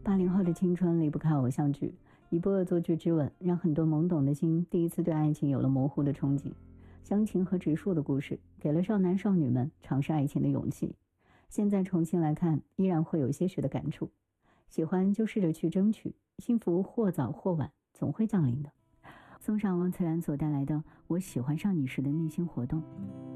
80后的青春离不开偶像剧，一部恶作剧之吻让很多懵懂的心第一次对爱情有了模糊的憧憬。湘琴和植树的故事给了少男少女们尝试爱情的勇气，现在重新来看依然会有些许的感触。喜欢就试着去争取，幸福或早或晚总会降临的。送上王慈然所带来的《我喜欢上你时的内心活动》。